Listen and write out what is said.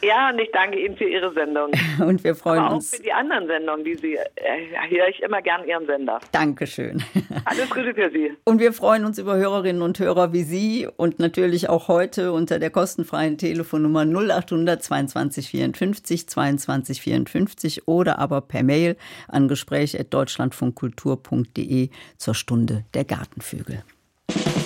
Ja, und ich danke Ihnen für Ihre Sendung. Und wir freuen Aber uns. auch für die anderen Sendungen, die Sie, höre ich immer gern Ihren Sender. Dankeschön. Alles Gute für Sie. Und wir freuen uns über Hörerinnen und Hörer wie Sie und natürlich auch heute unter der kostenfreien Telefonnummer 0800 22 54 22 54 oder aber per Mail an gespräch@deutschlandfunkkultur.de zur Stunde der Gartenvögel.